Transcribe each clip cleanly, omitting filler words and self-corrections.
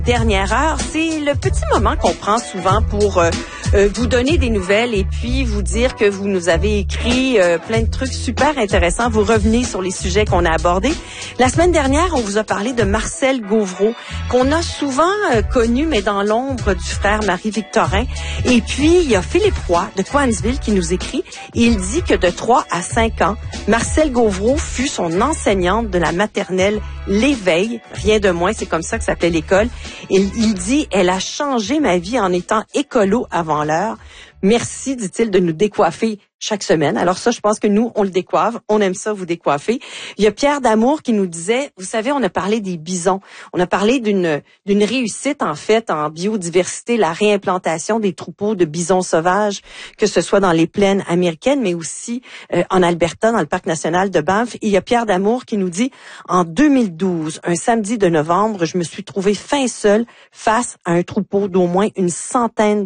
Dernière heure, c'est le petit moment qu'on prend souvent pour vous donner des nouvelles et puis vous dire que vous nous avez écrit plein de trucs super intéressants. Vous revenez sur les sujets qu'on a abordés. La semaine dernière, on vous a parlé de Marcel Gauvreau, qu'on a souvent connu, mais dans l'ombre du frère Marie-Victorin. Et puis, il y a Philippe Roy de Coansville qui nous écrit. Il dit que de 3 à 5 ans, Marcel Gauvreau fut son enseignante de la maternelle L'Éveil. Rien de moins, c'est comme ça que s'appelait l'école. Il dit, elle a changé ma vie en étant écolo avant l'heure. Merci, dit-il, de nous décoiffer chaque semaine. Alors ça, je pense que nous, on le décoiffe. On aime ça, vous décoiffer. Il y a Pierre Damour qui nous disait, vous savez, on a parlé des bisons. On a parlé d'une réussite, en fait, en biodiversité, la réimplantation des troupeaux de bisons sauvages, que ce soit dans les plaines américaines, mais aussi en Alberta, dans le parc national de Banff. Et il y a Pierre Damour qui nous dit, en 2012, un samedi de novembre, je me suis trouvé fin seul face à un troupeau d'au moins une centaine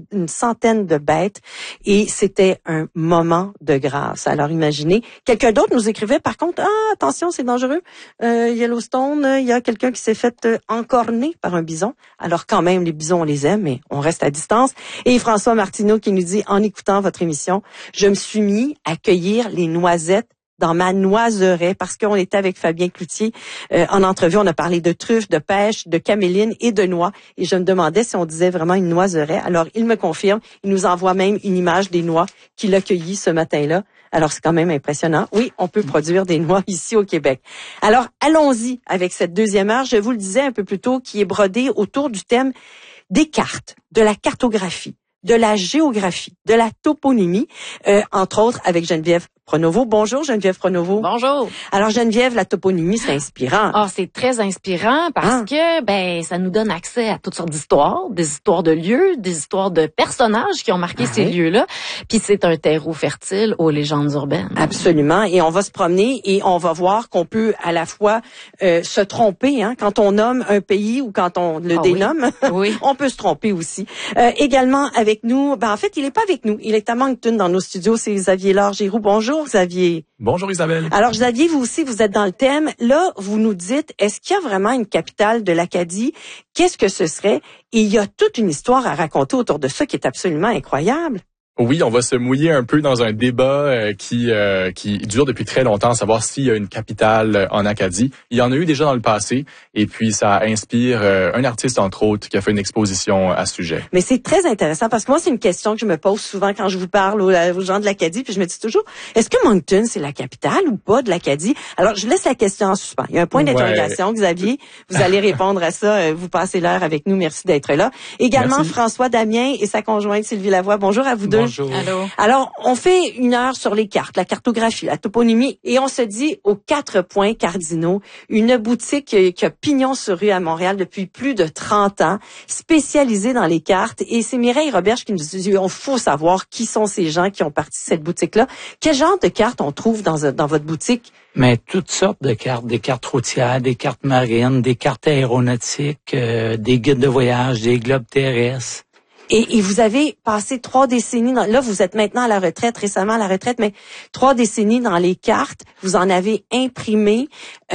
de bêtes. Et c'était un moment de grâce. Alors imaginez, quelqu'un d'autre nous écrivait par contre, attention, c'est dangereux. Yellowstone, il y a quelqu'un qui s'est fait encorner par un bison. Alors quand même, les bisons, on les aime, mais on reste à distance. Et François Martineau qui nous dit, en écoutant votre émission, je me suis mis à cueillir les noisettes dans ma noiseraie, parce qu'on était avec Fabien Cloutier en entrevue, on a parlé de truffes, de pêche, de caméline et de noix, et je me demandais si on disait vraiment une noiseraie. Alors, il me confirme, il nous envoie même une image des noix qu'il a cueillies ce matin-là. Alors, c'est quand même impressionnant. Oui, on peut produire des noix ici au Québec. Alors, allons-y avec cette deuxième heure, je vous le disais un peu plus tôt, qui est brodée autour du thème des cartes, de la cartographie, de la géographie, de la toponymie, entre autres avec Geneviève Pronovo. Bonjour Geneviève Pronovo. Bonjour. Alors Geneviève, la toponymie, c'est inspirant. Ah, c'est très inspirant parce que ça nous donne accès à toutes sortes d'histoires, des histoires de lieux, des histoires de personnages qui ont marqué ces lieux-là. Puis c'est un terreau fertile aux légendes urbaines. Absolument. Et on va se promener et on va voir qu'on peut à la fois se tromper quand on nomme un pays ou quand on le dénomme. Oui. On peut se tromper aussi. Également avec nous, en fait, il est pas avec nous. Il est à Moncton dans nos studios. C'est Xavier Laure-Giroux. Bonjour Xavier. Bonjour Isabelle. Alors Xavier, vous aussi, vous êtes dans le thème. Là, vous nous dites, est-ce qu'il y a vraiment une capitale de l'Acadie? Qu'est-ce que ce serait? Et il y a toute une histoire à raconter autour de ça qui est absolument incroyable. Oui, on va se mouiller un peu dans un débat qui dure depuis très longtemps, à savoir s'il y a une capitale en Acadie. Il y en a eu déjà dans le passé, et puis ça inspire un artiste, entre autres, qui a fait une exposition à ce sujet. Mais c'est très intéressant, parce que moi, c'est une question que je me pose souvent quand je vous parle aux gens de l'Acadie, puis je me dis toujours, est-ce que Moncton, c'est la capitale ou pas de l'Acadie? Alors, je laisse la question en suspens. Il y a un point d'interrogation, Xavier. Vous allez répondre à ça. Vous passez l'heure avec nous. Merci d'être là. Également, merci. François Damien et sa conjointe Sylvie Lavoie. Bonjour à vous deux. Bonjour. Allô. Alors, on fait une heure sur les cartes, la cartographie, la toponymie, et on se dit aux 4 points cardinaux, une boutique qui a pignon sur rue à Montréal depuis plus de 30 ans, spécialisée dans les cartes, et c'est Mireille Roberge qui nous dit, il faut savoir qui sont ces gens qui ont parti de cette boutique-là. Quel genre de cartes on trouve dans votre boutique? Mais toutes sortes de cartes, des cartes routières, des cartes marines, des cartes aéronautiques, des guides de voyage, des globes terrestres. Et vous avez passé 3 décennies, là vous êtes maintenant à la retraite, récemment à la retraite, mais 3 décennies dans les cartes, vous en avez imprimé,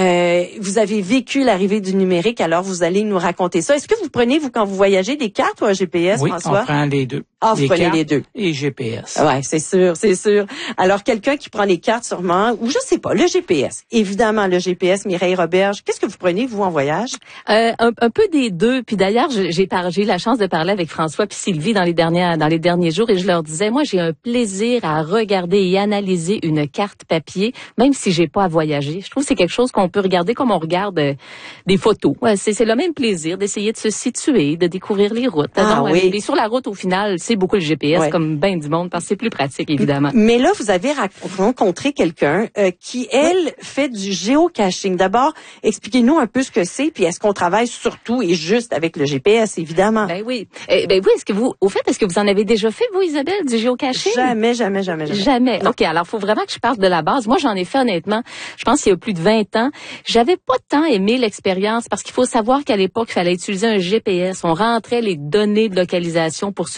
vous avez vécu l'arrivée du numérique, alors vous allez nous raconter ça. Est-ce que vous prenez, vous, quand vous voyagez, des cartes ou un GPS, oui, François? Oui, on prend les deux. Ah, vous prenez les deux. Et GPS. Ouais, c'est sûr, c'est sûr. Alors, quelqu'un qui prend les cartes sûrement, ou je sais pas, le GPS. Évidemment, le GPS, Mireille Roberge. Qu'est-ce que vous prenez, vous, en voyage? Un peu des deux. Puis d'ailleurs, j'ai eu la chance de parler avec François puis Sylvie dans les derniers jours et je leur disais, moi, j'ai un plaisir à regarder et analyser une carte papier, même si j'ai pas à voyager. Je trouve que c'est quelque chose qu'on peut regarder comme on regarde des photos. Ouais, c'est le même plaisir d'essayer de se situer, de découvrir les routes. Oui. Et sur la route, au final, c'est beaucoup le GPS, comme ben du monde, parce que c'est plus pratique, évidemment. Mais là, vous avez rencontré quelqu'un qui, elle, fait du géocaching. D'abord, expliquez-nous un peu ce que c'est, puis est-ce qu'on travaille surtout et juste avec le GPS, évidemment? Ben oui. Est-ce que vous en avez déjà fait, vous, Isabelle, du géocaching? Jamais. Jamais. OK, alors faut vraiment que je parte de la base. Moi, j'en ai fait honnêtement, je pense qu'il y a plus de 20 ans. J'avais pas tant aimé l'expérience parce qu'il faut savoir qu'à l'époque, il fallait utiliser un GPS. On rentrait les données de localisation pour ce jeu-là.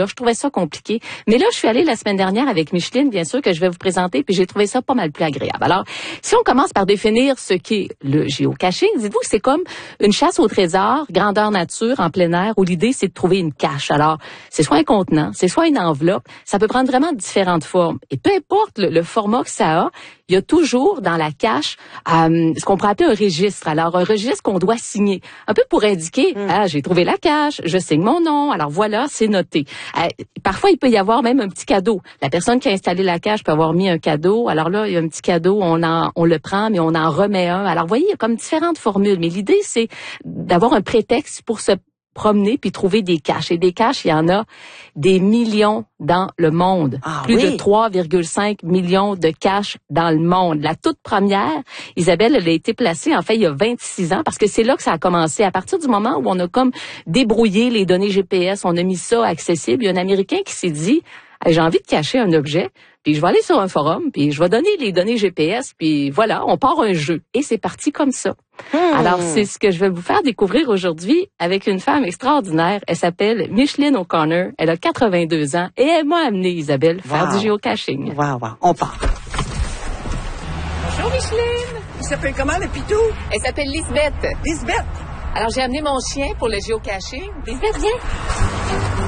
là. Je trouvais ça compliqué. Mais là, je suis allée la semaine dernière avec Micheline, bien sûr, que je vais vous présenter, puis j'ai trouvé ça pas mal plus agréable. Alors, si on commence par définir ce qu'est le géocaching, dites-vous que c'est comme une chasse au trésor, grandeur nature, en plein air, où l'idée, c'est de trouver une cache. Alors, c'est soit un contenant, c'est soit une enveloppe. Ça peut prendre vraiment différentes formes. Et peu importe le format que ça a, il y a toujours dans la cache ce qu'on pourrait appeler un registre. Alors, un registre qu'on doit signer, un peu pour indiquer, j'ai trouvé la cache, je signe mon nom, alors voilà, c'est noté. Parfois, il peut y avoir même un petit cadeau. La personne qui a installé la cache peut avoir mis un cadeau. Alors là, il y a un petit cadeau, on le prend, mais on en remet un. Alors, vous voyez, il y a comme différentes formules. Mais l'idée, c'est d'avoir un prétexte pour se promener puis trouver des caches. Et des caches, il y en a des millions dans le monde. Plus de 3,5 millions de caches dans le monde. La toute première, Isabelle, elle a été placée, en fait, il y a 26 ans, parce que c'est là que ça a commencé. À partir du moment où on a comme débrouillé les données GPS, on a mis ça accessible, il y a un Américain qui s'est dit, j'ai envie de cacher un objet, puis je vais aller sur un forum, puis je vais donner les données GPS, puis voilà, on part un jeu. Et c'est parti comme ça. Alors, c'est ce que je vais vous faire découvrir aujourd'hui avec une femme extraordinaire. Elle s'appelle Micheline O'Connor. Elle a 82 ans et elle m'a amené, Isabelle, faire du géocaching. Wow. On part. Bonjour, Micheline. Il s'appelle comment, le pitou? Elle s'appelle Lisbeth. Lisbeth. Alors, j'ai amené mon chien pour le géocaching. Lisbeth, viens.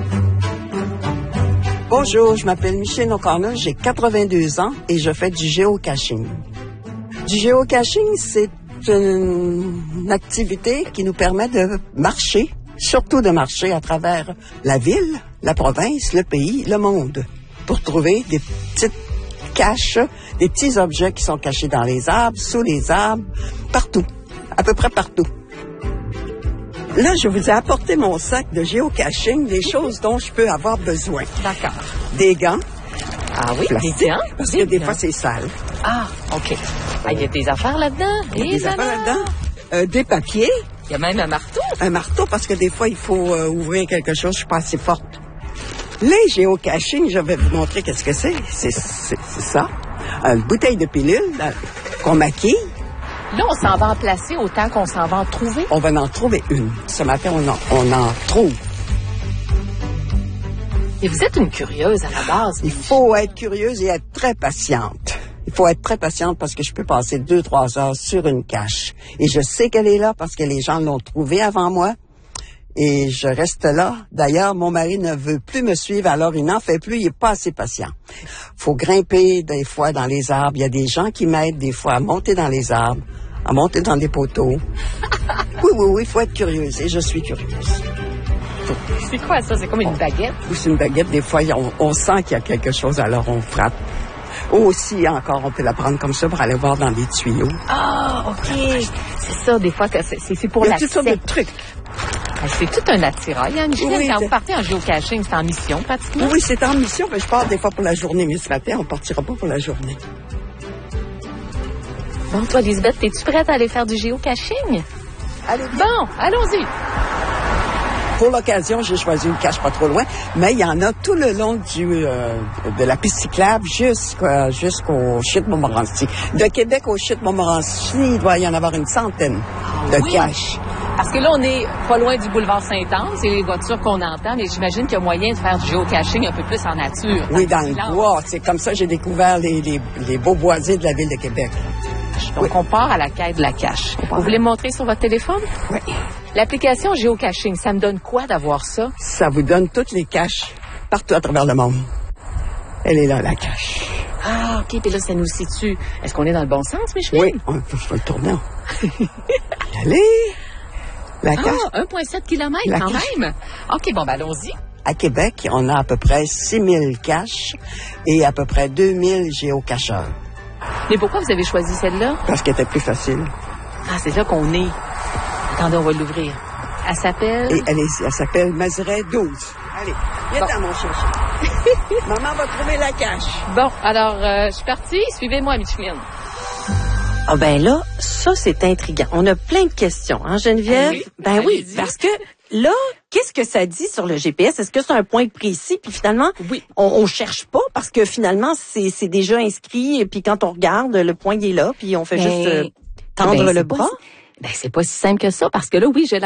Bonjour, je m'appelle Micheline O'Connor, j'ai 82 ans et je fais du géocaching. Du géocaching, c'est une activité qui nous permet de marcher, surtout de marcher à travers la ville, la province, le pays, le monde, pour trouver des petites caches, des petits objets qui sont cachés dans les arbres, sous les arbres, partout, à peu près partout. Là, je vous ai apporté mon sac de géocaching, des choses dont je peux avoir besoin. D'accord. Des gants. Ah oui, plastique, des gants? Parce que des fois, c'est sale. Ah, OK. Ah, il y a des affaires là-dedans. Il y a des affaires là-dedans. Des papiers. Il y a même un marteau. Un marteau, parce que des fois, il faut ouvrir quelque chose, je suis pas assez forte. Les géocaching, je vais vous montrer qu'est-ce que c'est. C'est ça. Une bouteille de pilule qu'on maquille. Là, on s'en va en placer autant qu'on s'en va en trouver. On va en trouver une. Ce matin, on en trouve. Et vous êtes une curieuse à la base. Il faut être curieuse et être très patiente. Il faut être très patiente parce que je peux passer 2-3 heures sur une cache. Et je sais qu'elle est là parce que les gens l'ont trouvée avant moi. Et je reste là. D'ailleurs, mon mari ne veut plus me suivre, alors il n'en fait plus, il est pas assez patient. Faut grimper des fois dans les arbres. Il y a des gens qui m'aident des fois à monter dans les arbres, à monter dans des poteaux. Oui, il faut être curieuse. Et je suis curieuse. C'est quoi ça? C'est comme une baguette? Oui, c'est une baguette. Des fois, on sent qu'il y a quelque chose, alors on frappe. Aussi, encore, on peut la prendre comme ça pour aller voir dans des tuyaux. Ah, OK. C'est ça, des fois, que c'est pour la Il y a toutes sortes de trucs. C'est tout un attirail, hein, Micheline? Oui, quand vous partez en géocaching, c'est en mission, pratiquement? Oui, c'est en mission, mais je pars des fois pour la journée. Mais ce matin, on partira pas pour la journée. Bon, toi, Lisbeth, es-tu prête à aller faire du géocaching? Allez, Bon, allons-y. Pour l'occasion, j'ai choisi une cache pas trop loin, mais il y en a tout le long de la piste cyclable jusqu'au Chute Montmorency. De Québec au Chute Montmorency, il doit y en avoir une centaine de caches. Parce que là, on est pas loin du boulevard Sainte-Anne, c'est les voitures qu'on entend, mais j'imagine qu'il y a moyen de faire du géocaching un peu plus en nature. Oui, dans le bois. C'est comme ça que j'ai découvert les beaux boisés de la ville de Québec. Donc, on part à la quête de la cache. Vous voulez me montrer sur votre téléphone? Oui. L'application géocaching, ça me donne quoi d'avoir ça? Ça vous donne toutes les caches partout à travers le monde. Elle est là, la cache. Ah, OK. Puis là, ça nous situe. Est-ce qu'on est dans le bon sens, Micheline? Oui, je vais le tourner. Allez! La cache. 1,7 km quand même. OK, bon, ben allons-y. À Québec, on a à peu près 6000 caches et à peu près 2000 géocacheurs. Mais pourquoi vous avez choisi celle-là? Parce qu'elle était plus facile. Ah, c'est là qu'on est. Attendez, on va l'ouvrir. Elle s'appelle... Et elle s'appelle Mazeray 12. Allez, viens dans mon chercher. Maman va trouver la cache. Bon, alors, je suis partie. Suivez-moi, Micheline. Ah ben là, ça c'est intriguant. On a plein de questions, hein, Geneviève? Oui. Ben oui, Allez-y. parce que là, qu'est-ce que ça dit sur le GPS? Est-ce que c'est un point précis? Puis finalement, Oui. on cherche pas parce que finalement, c'est déjà inscrit. Et puis quand on regarde, le point il est là. Puis on fait juste tendre le bras. Ben, c'est pas si simple que ça, parce que là, oui, j'ai